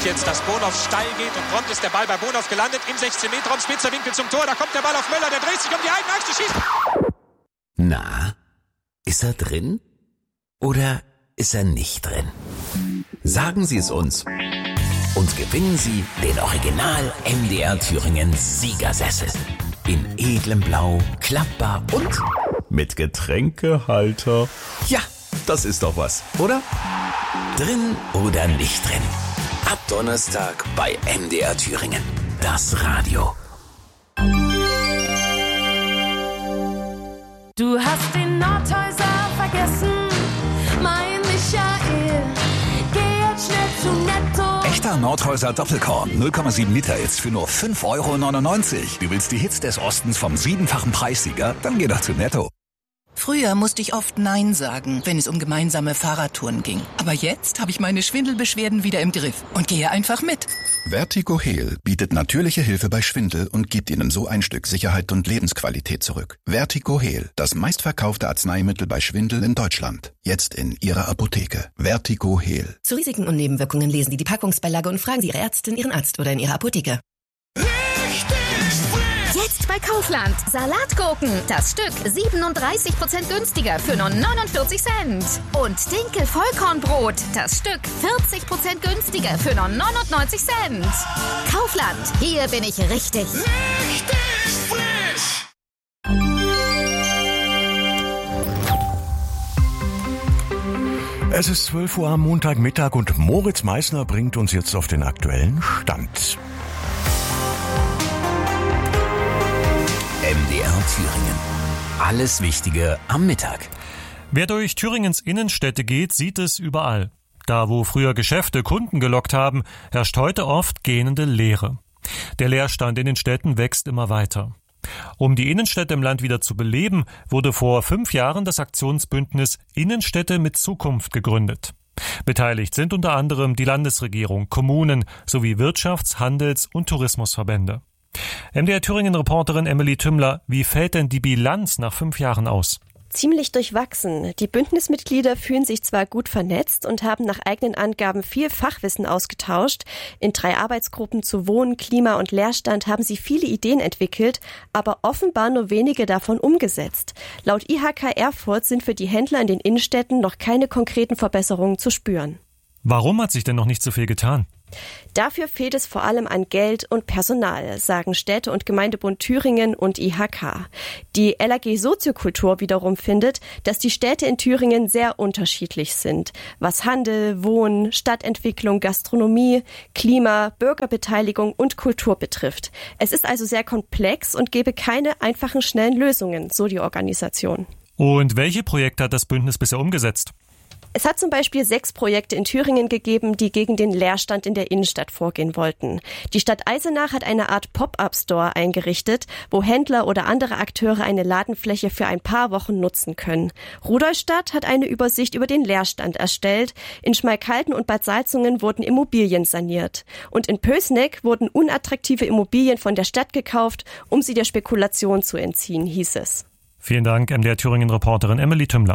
guckt jetzt, dass Bonhoff steil geht und prompt ist der Ball bei Bonhoff gelandet. Im 16-Meter-Raum, spitzer Winkel zum Tor. Da kommt der Ball auf Möller, der dreht sich um die eigene Achse, schießt. Na, ist er drin? Oder ist er nicht drin? Sagen Sie es uns. Und gewinnen Sie den Original MDR Thüringen Siegersessel. In edlem Blau, klappbar und mit Getränkehalter. Ja, das ist doch was, oder? Drin oder nicht drin? Ab Donnerstag bei MDR Thüringen. Das Radio. Du hast den Nordhäuser vergessen, mein Michael. Geh jetzt schnell zu Netto. Echter Nordhäuser Doppelkorn, 0,7 Liter jetzt für nur 5,99 €. Du willst die Hits des Ostens vom 7-fachen Preissieger? Dann geh doch zu Netto. Früher musste ich oft Nein sagen, wenn es um gemeinsame Fahrradtouren ging. Aber jetzt habe ich meine Schwindelbeschwerden wieder im Griff und gehe einfach mit. Vertigo Heal bietet natürliche Hilfe bei Schwindel und gibt Ihnen so ein Stück Sicherheit und Lebensqualität zurück. Vertigo Heal, das meistverkaufte Arzneimittel bei Schwindel in Deutschland. Jetzt in Ihrer Apotheke. Vertigo Heal. Zu Risiken und Nebenwirkungen lesen Sie die Packungsbeilage und fragen Sie Ihre Ärztin, Ihren Arzt oder in Ihrer Apotheke. Jetzt bei Kaufland. Salatgurken. Das Stück 37% günstiger für nur 49 Cent. Und Dinkel Vollkornbrot. Das Stück 40% günstiger für nur 99 Cent. Kaufland. Hier bin ich richtig. Richtig frisch. Es ist 12 Uhr am Montagmittag und Moritz Meissner bringt uns jetzt auf den aktuellen Stand. MDR Thüringen. Alles Wichtige am Mittag. Wer durch Thüringens Innenstädte geht, sieht es überall. Da, wo früher Geschäfte Kunden gelockt haben, herrscht heute oft gähnende Leere. Der Leerstand in den Städten wächst immer weiter. Um die Innenstädte im Land wieder zu beleben, wurde vor 5 Jahren das Aktionsbündnis Innenstädte mit Zukunft gegründet. Beteiligt sind unter anderem die Landesregierung, Kommunen sowie Wirtschafts-, Handels- und Tourismusverbände. MDR Thüringen-Reporterin Emily Tümmler, wie fällt denn die Bilanz nach 5 Jahren aus? Ziemlich durchwachsen. Die Bündnismitglieder fühlen sich zwar gut vernetzt und haben nach eigenen Angaben viel Fachwissen ausgetauscht. In 3 Arbeitsgruppen zu Wohnen, Klima und Leerstand haben sie viele Ideen entwickelt, aber offenbar nur wenige davon umgesetzt. Laut IHK Erfurt sind für die Händler in den Innenstädten noch keine konkreten Verbesserungen zu spüren. Warum hat sich denn noch nicht so viel getan? Dafür fehlt es vor allem an Geld und Personal, sagen Städte- und Gemeindebund Thüringen und IHK. Die LAG Soziokultur wiederum findet, dass die Städte in Thüringen sehr unterschiedlich sind, was Handel, Wohnen, Stadtentwicklung, Gastronomie, Klima, Bürgerbeteiligung und Kultur betrifft. Es ist also sehr komplex und gebe keine einfachen, schnellen Lösungen, so die Organisation. Und welche Projekte hat das Bündnis bisher umgesetzt? Es hat zum Beispiel 6 Projekte in Thüringen gegeben, die gegen den Leerstand in der Innenstadt vorgehen wollten. Die Stadt Eisenach hat eine Art Pop-up-Store eingerichtet, wo Händler oder andere Akteure eine Ladenfläche für ein paar Wochen nutzen können. Rudolstadt hat eine Übersicht über den Leerstand erstellt. In Schmalkalden und Bad Salzungen wurden Immobilien saniert. Und in Pößneck wurden unattraktive Immobilien von der Stadt gekauft, um sie der Spekulation zu entziehen, hieß es. Vielen Dank, MDR Thüringen-Reporterin Emily Tümmler.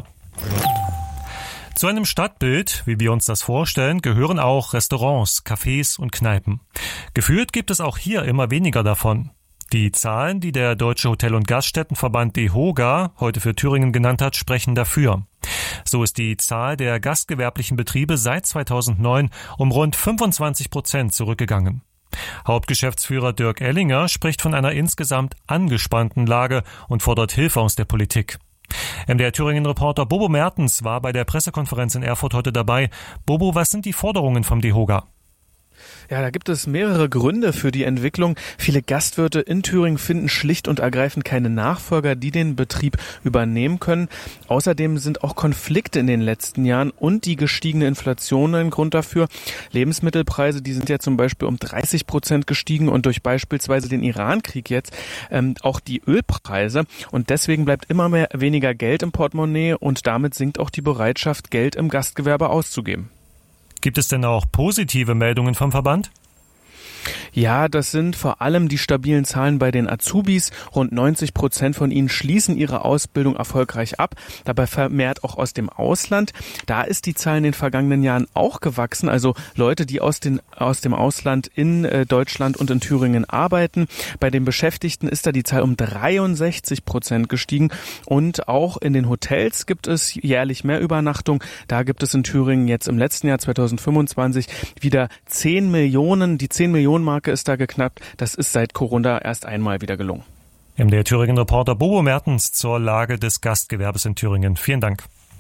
Zu einem Stadtbild, wie wir uns das vorstellen, gehören auch Restaurants, Cafés und Kneipen. Gefühlt gibt es auch hier immer weniger davon. Die Zahlen, die der Deutsche Hotel- und Gaststättenverband DEHOGA heute für Thüringen genannt hat, sprechen dafür. So ist die Zahl der gastgewerblichen Betriebe seit 2009 um rund 25% zurückgegangen. Hauptgeschäftsführer Dirk Ellinger spricht von einer insgesamt angespannten Lage und fordert Hilfe aus der Politik. MDR Thüringen-Reporter Bobo Mertens war bei der Pressekonferenz in Erfurt heute dabei. Bobo, was sind die Forderungen vom DEHOGA? Ja, da gibt es mehrere Gründe für die Entwicklung. Viele Gastwirte in Thüringen finden schlicht und ergreifend keine Nachfolger, die den Betrieb übernehmen können. Außerdem sind auch Konflikte in den letzten Jahren und die gestiegene Inflation ein Grund dafür. Lebensmittelpreise, die sind ja zum Beispiel um 30% gestiegen und durch beispielsweise den Iran-Krieg jetzt auch die Ölpreise. Und deswegen bleibt immer weniger Geld im Portemonnaie und damit sinkt auch die Bereitschaft, Geld im Gastgewerbe auszugeben. Gibt es denn auch positive Meldungen vom Verband? Ja, das sind vor allem die stabilen Zahlen bei den Azubis. Rund 90% von ihnen schließen ihre Ausbildung erfolgreich ab, dabei vermehrt auch aus dem Ausland. Da ist die Zahl in den vergangenen Jahren auch gewachsen, also Leute, die aus dem Ausland in Deutschland und in Thüringen arbeiten. Bei den Beschäftigten ist da die Zahl um 63% gestiegen und auch in den Hotels gibt es jährlich mehr Übernachtung. Da gibt es in Thüringen jetzt im letzten Jahr 2025 wieder 10 Millionen. Die 10-Millionen-Marke ist da geknackt. Das ist seit Corona erst einmal wieder gelungen. MDR Thüringen-Reporter Bobo Mertens zur Lage des Gastgewerbes in Thüringen. Vielen Dank.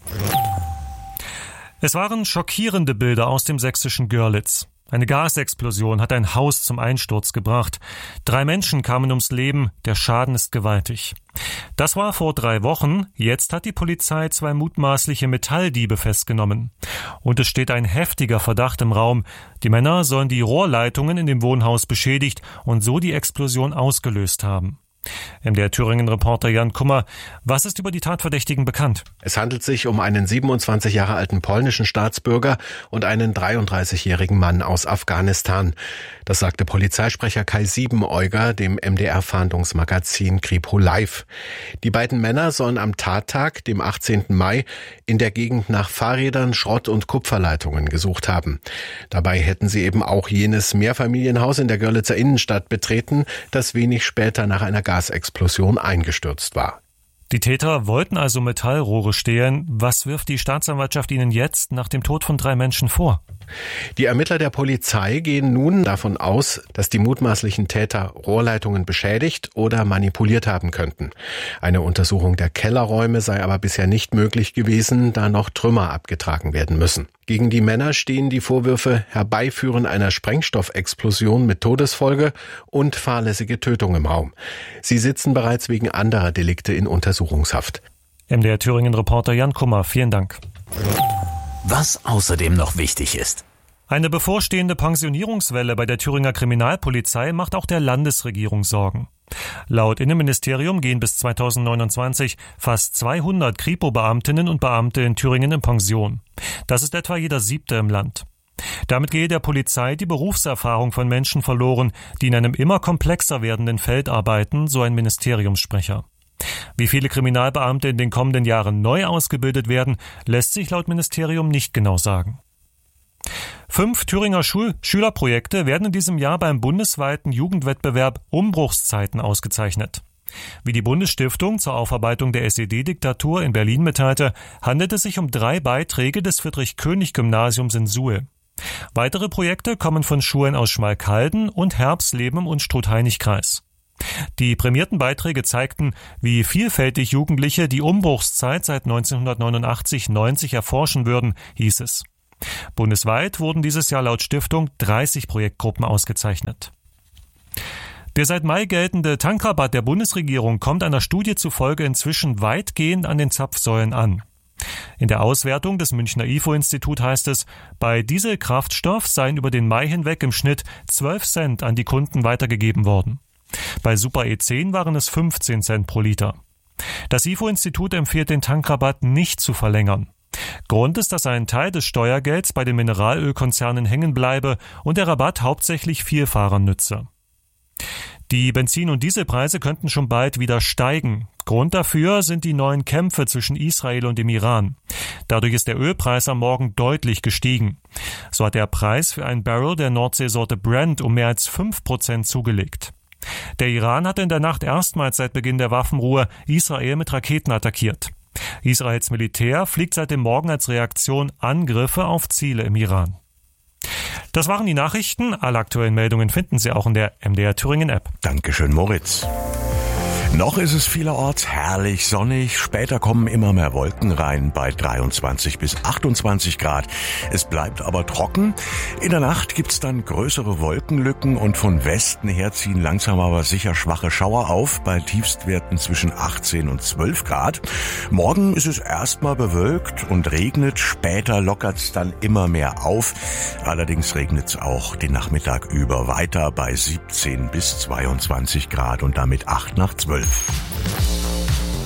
Es waren schockierende Bilder aus dem sächsischen Görlitz. Eine Gasexplosion hat ein Haus zum Einsturz gebracht. 3 Menschen kamen ums Leben, der Schaden ist gewaltig. Das war vor 3 Wochen, jetzt hat die Polizei 2 mutmaßliche Metalldiebe festgenommen. Und es steht ein heftiger Verdacht im Raum. Die Männer sollen die Rohrleitungen in dem Wohnhaus beschädigt und so die Explosion ausgelöst haben. MDR Thüringen-Reporter Jan Kummer, was ist über die Tatverdächtigen bekannt? Es handelt sich um einen 27 Jahre alten polnischen Staatsbürger und einen 33-jährigen Mann aus Afghanistan. Das sagte Polizeisprecher Kai Siebeneuger dem MDR-Fahndungsmagazin Kripo Live. Die beiden Männer sollen am Tattag, dem 18. Mai, in der Gegend nach Fahrrädern, Schrott- und Kupferleitungen gesucht haben. Dabei hätten sie eben auch jenes Mehrfamilienhaus in der Görlitzer Innenstadt betreten, das wenig später nach einer Gasexplosion eingestürzt war. Die Täter wollten also Metallrohre stehlen. Was wirft die Staatsanwaltschaft ihnen jetzt nach dem Tod von 3 Menschen vor? Die Ermittler der Polizei gehen nun davon aus, dass die mutmaßlichen Täter Rohrleitungen beschädigt oder manipuliert haben könnten. Eine Untersuchung der Kellerräume sei aber bisher nicht möglich gewesen, da noch Trümmer abgetragen werden müssen. Gegen die Männer stehen die Vorwürfe Herbeiführen einer Sprengstoffexplosion mit Todesfolge und fahrlässige Tötung im Raum. Sie sitzen bereits wegen anderer Delikte in Untersuchungshaft. MDR Thüringen-Reporter Jan Kummer, vielen Dank. Was außerdem noch wichtig ist. Eine bevorstehende Pensionierungswelle bei der Thüringer Kriminalpolizei macht auch der Landesregierung Sorgen. Laut Innenministerium gehen bis 2029 fast 200 Kripo-Beamtinnen und Beamte in Thüringen in Pension. Das ist etwa jeder 7. im Land. Damit gehe der Polizei die Berufserfahrung von Menschen verloren, die in einem immer komplexer werdenden Feld arbeiten, so ein Ministeriumssprecher. Wie viele Kriminalbeamte in den kommenden Jahren neu ausgebildet werden, lässt sich laut Ministerium nicht genau sagen. 5 Thüringer Schülerprojekte werden in diesem Jahr beim bundesweiten Jugendwettbewerb Umbruchszeiten ausgezeichnet. Wie die Bundesstiftung zur Aufarbeitung der SED-Diktatur in Berlin mitteilte, handelt es sich um 3 Beiträge des Friedrich-König-Gymnasiums in Suhl. Weitere Projekte kommen von Schulen aus Schmalkalden und Herbsleben im Unstrut-Heinig-Kreis. Die prämierten Beiträge zeigten, wie vielfältig Jugendliche die Umbruchszeit seit 1989-90 erforschen würden, hieß es. Bundesweit wurden dieses Jahr laut Stiftung 30 Projektgruppen ausgezeichnet. Der seit Mai geltende Tankrabatt der Bundesregierung kommt einer Studie zufolge inzwischen weitgehend an den Zapfsäulen an. In der Auswertung des Münchner IFO-Institut heißt es, bei Dieselkraftstoff seien über den Mai hinweg im Schnitt 12 Cent an die Kunden weitergegeben worden. Bei Super E10 waren es 15 Cent pro Liter. Das IFO-Institut empfiehlt den Tankrabatt nicht zu verlängern. Grund ist, dass ein Teil des Steuergelds bei den Mineralölkonzernen hängen bleibe und der Rabatt hauptsächlich Vielfahrern nütze. Die Benzin- und Dieselpreise könnten schon bald wieder steigen. Grund dafür sind die neuen Kämpfe zwischen Israel und dem Iran. Dadurch ist der Ölpreis am Morgen deutlich gestiegen. So hat der Preis für ein Barrel der Nordseesorte Brent um mehr als 5% zugelegt. Der Iran hat in der Nacht erstmals seit Beginn der Waffenruhe Israel mit Raketen attackiert. Israels Militär fliegt seit dem Morgen als Reaktion Angriffe auf Ziele im Iran. Das waren die Nachrichten. Alle aktuellen Meldungen finden Sie auch in der MDR Thüringen App. Dankeschön, Moritz. Noch ist es vielerorts herrlich sonnig, später kommen immer mehr Wolken rein bei 23 bis 28 Grad. Es bleibt aber trocken. In der Nacht gibt's dann größere Wolkenlücken und von Westen her ziehen langsam aber sicher schwache Schauer auf, bei Tiefstwerten zwischen 18 und 12 Grad. Morgen ist es erstmal bewölkt und regnet, später lockert's dann immer mehr auf. Allerdings regnet's auch den Nachmittag über weiter bei 17 bis 22 Grad und damit 8 nach 12.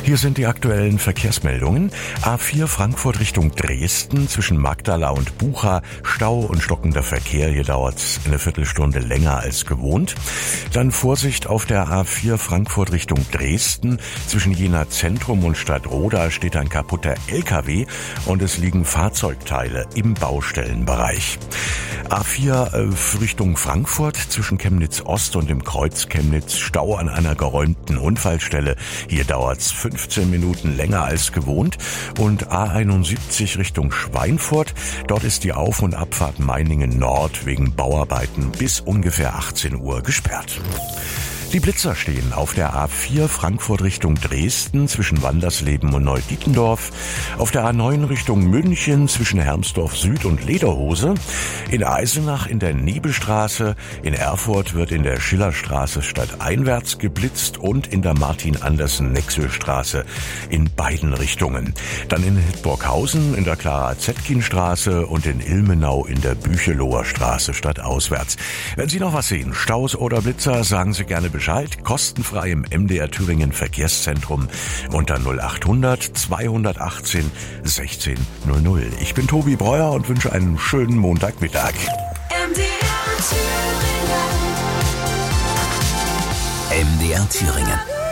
Hier sind die aktuellen Verkehrsmeldungen. A4 Frankfurt Richtung Dresden zwischen Magdala und Bucha. Stau und stockender Verkehr. Hier dauert es eine Viertelstunde länger als gewohnt. Dann Vorsicht auf der A4 Frankfurt Richtung Dresden. Zwischen Jena Zentrum und Stadtroda steht ein kaputter LKW und es liegen Fahrzeugteile im Baustellenbereich. A4 Richtung Frankfurt zwischen Chemnitz Ost und dem Kreuz Chemnitz. Stau an einer geräumten Unfallstelle. Hier dauert's 15 Minuten länger als gewohnt. Und A71 Richtung Schweinfurt. Dort ist die Auf- und Abfahrt Meiningen Nord wegen Bauarbeiten bis ungefähr 18 Uhr gesperrt. Die Blitzer stehen auf der A4 Frankfurt Richtung Dresden zwischen Wandersleben und Neudietendorf, auf der A9 Richtung München zwischen Hermsdorf Süd und Lederhose, in Eisenach in der Nebelstraße, in Erfurt wird in der Schillerstraße stadteinwärts geblitzt und in der Martin-Andersen-Nexel-Straße in beiden Richtungen. Dann in Hildburghausen in der Clara-Zetkin-Straße und in Ilmenau in der Bücheloher Straße stadtauswärts. Wenn Sie noch was sehen, Staus oder Blitzer, sagen Sie gerne Bescheid. Kostenfrei im MDR Thüringen Verkehrszentrum unter 0800 218 1600. Ich bin Tobi Breuer und wünsche einen schönen Montagmittag. MDR Thüringen.